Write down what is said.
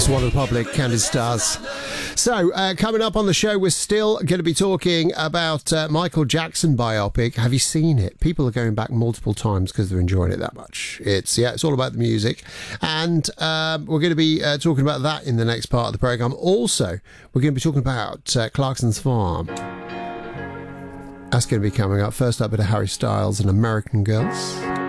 One Republic, Candid Stars. So, coming up on the show, we're still going to be talking about Michael Jackson biopic. Have you seen it? People are going back multiple times because they're enjoying it that much. It's all about the music. And we're going to be talking about that in the next part of the programme. Also, we're going to be talking about Clarkson's Farm. That's going to be coming up. First up, a bit of Harry Styles and American Girls.